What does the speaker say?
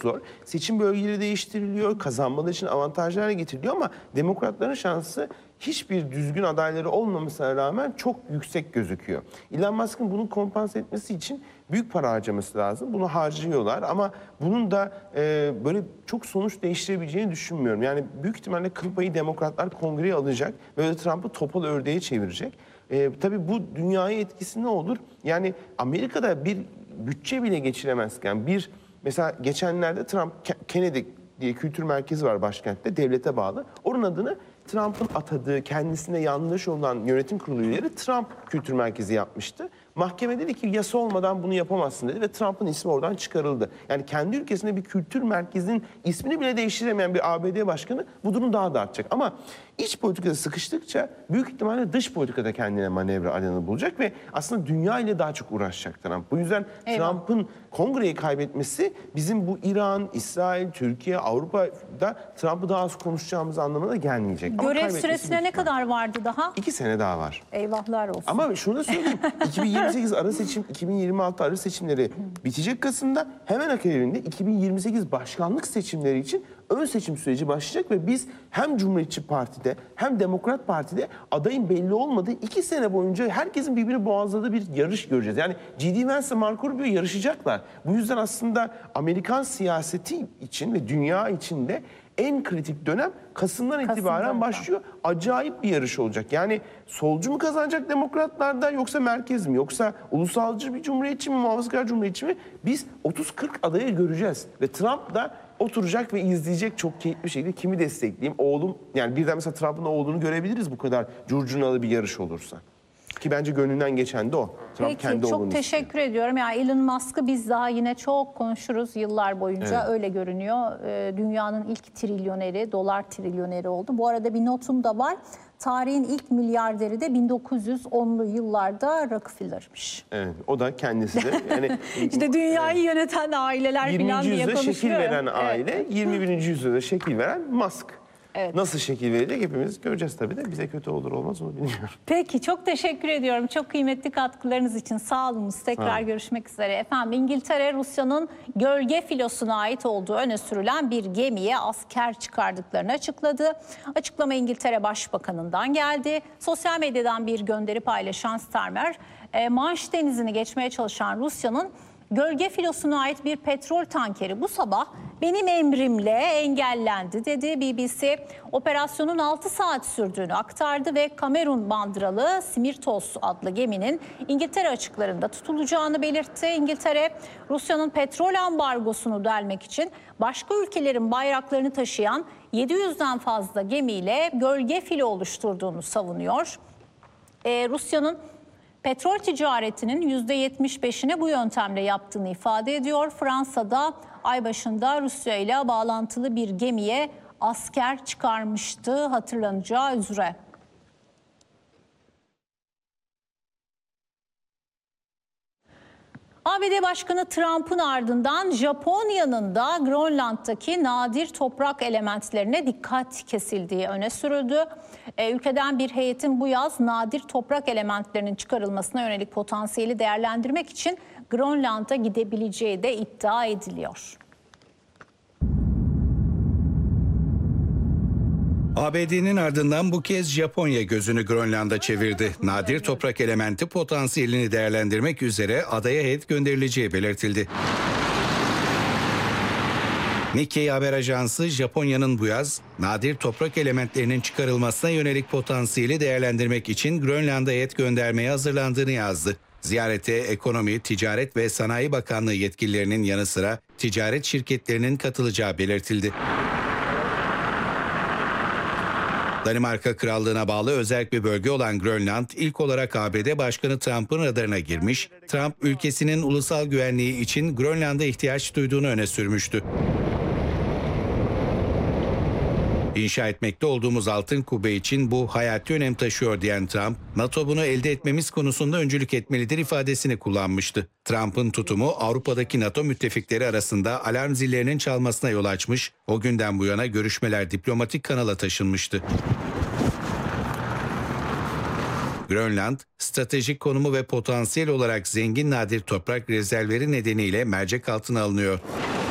zor. Seçim bölgeleri değiştiriliyor, kazanmaları için avantajlar getiriliyor ama demokratların şansı hiçbir düzgün adayları olmamasına rağmen çok yüksek gözüküyor. Elon Musk'ın bunu kompanse etmesi için büyük para harcaması lazım. Bunu harcıyorlar ama bunun da böyle çok sonuç değiştirebileceğini düşünmüyorum. Yani büyük ihtimalle kıl payı demokratlar kongreye alacak ve Trump'ı topal ördeğe çevirecek. Tabii bu dünyaya etkisi ne olur? Yani Amerika'da bir bütçe bile geçiremezken mesela geçenlerde Trump Kennedy diye kültür merkezi var başkentte, devlete bağlı. Onun adını Trump'ın atadığı, kendisine yanlış olan yönetim kurulu üyeleri Trump Kültür Merkezi yapmıştı. Mahkeme dedi ki yasa olmadan bunu yapamazsın dedi ve Trump'ın ismi oradan çıkarıldı. Yani kendi ülkesinde bir kültür merkezinin ismini bile değiştiremeyen bir ABD başkanı bu durumu daha da artacak. Ama iç politikada sıkıştıkça büyük ihtimalle dış politikada kendine manevra alanı bulacak ve aslında dünya ile daha çok uğraşacak Trump. Bu yüzden Trump'ın kongreyi kaybetmesi bizim bu İran, İsrail, Türkiye, Avrupa'da Trump'ı daha az konuşacağımız anlamına gelmeyecek. Görev süresine ne kadar vardı daha? 2 sene daha var. Eyvahlar olsun. Ama şunu da söyleyeyim. 2028 ara seçim, 2026 ara seçimleri bitecek Kasım'da. Hemen akabinde 2028 başkanlık seçimleri için ön seçim süreci başlayacak ve biz hem Cumhuriyetçi Parti'de hem Demokrat Parti'de adayın belli olmadığı 2 sene boyunca herkesin birbirini boğazladığı bir yarış göreceğiz. Yani J.D. Vance ile Marco Rubio yarışacaklar. Bu yüzden aslında Amerikan siyaseti için ve dünya için de en kritik dönem Kasım'dan itibaren başlıyor. Acayip bir yarış olacak. Yani solcu mu kazanacak demokratlarda yoksa merkez mi? Yoksa ulusalcı bir cumhuriyetçi mi, muhafazakar cumhuriyetçi mi? Biz 30-40 adayı göreceğiz. Ve Trump da oturacak ve izleyecek çok keyifli bir şekilde kimi destekleyeyim. Oğlum, yani birden mesela Trump'ın oğlunu görebiliriz bu kadar curcunalı bir yarış olursa. Ki bence gönlünden geçen de o. Trump Peki kendi çok teşekkür ediyorum. Yani Elon Musk'ı biz daha yine çok konuşuruz yıllar boyunca. Evet. Öyle görünüyor. Dünyanın ilk trilyoneri, dolar trilyoneri oldu. Bu arada bir notum da var. Tarihin ilk milyarderi de 1910'lu yıllarda Rockefeller'mış. Evet, o da kendisi de. Yani, İşte dünyayı yöneten aileler 20. falan diye yüzyılda konuşuyor. şekil veren aile, 21. yüzyılda şekil veren Musk. Evet. Nasıl şekil verecek hepimiz göreceğiz tabii de bize kötü olur olmaz onu bilmiyorum. Peki çok teşekkür ediyorum. Çok kıymetli katkılarınız için sağ olunuz. Tekrar görüşmek üzere. Efendim İngiltere Rusya'nın gölge filosuna ait olduğu öne sürülen bir gemiye asker çıkardıklarını açıkladı. Açıklama İngiltere Başbakanı'ndan geldi. Sosyal medyadan bir gönderi paylaşan Starmer, Manş Denizi'ni geçmeye çalışan Rusya'nın gölge filosuna ait bir petrol tankeri bu sabah benim emrimle engellendi dedi. BBC operasyonun 6 saat sürdüğünü aktardı ve Kamerun bandıralı Simirtos adlı geminin İngiltere açıklarında tutulacağını belirtti. İngiltere, Rusya'nın petrol ambargosunu delmek için başka ülkelerin bayraklarını taşıyan 700'den fazla gemiyle gölge filo oluşturduğunu savunuyor. Rusya'nın petrol ticaretinin %75'ini bu yöntemle yaptığını ifade ediyor. Fransa'da ay başında Rusya ile bağlantılı bir gemiye asker çıkarmıştı hatırlanacağı üzere. ABD Başkanı Trump'ın ardından Japonya'nın da Grönland'daki nadir toprak elementlerine dikkat kesildiği öne sürüldü. Ülkeden bir heyetin bu yaz nadir toprak elementlerinin çıkarılmasına yönelik potansiyeli değerlendirmek için Grönland'a gidebileceği de iddia ediliyor. ABD'nin ardından bu kez Japonya gözünü Grönland'a çevirdi. Nadir toprak elementi potansiyelini değerlendirmek üzere adaya heyet gönderileceği belirtildi. Nikkei haber ajansı Japonya'nın bu yaz nadir toprak elementlerinin çıkarılmasına yönelik potansiyeli değerlendirmek için Grönland'a heyet göndermeye hazırlandığını yazdı. Ziyarete Ekonomi, Ticaret ve Sanayi Bakanlığı yetkililerinin yanı sıra ticaret şirketlerinin katılacağı belirtildi. Danimarka Krallığı'na bağlı özerk bir bölge olan Grönland ilk olarak ABD Başkanı Trump'ın radarına girmiş. Trump ülkesinin ulusal güvenliği için Grönland'a ihtiyaç duyduğunu öne sürmüştü. İnşa etmekte olduğumuz altın kubbe için bu hayati önem taşıyor diyen Trump, NATO bunu elde etmemiz konusunda öncülük etmelidir ifadesini kullanmıştı. Trump'ın tutumu Avrupa'daki NATO müttefikleri arasında alarm zillerinin çalmasına yol açmış, o günden bu yana görüşmeler diplomatik kanala taşınmıştı. Grönland, stratejik konumu ve potansiyel olarak zengin nadir toprak rezervleri nedeniyle mercek altına alınıyor.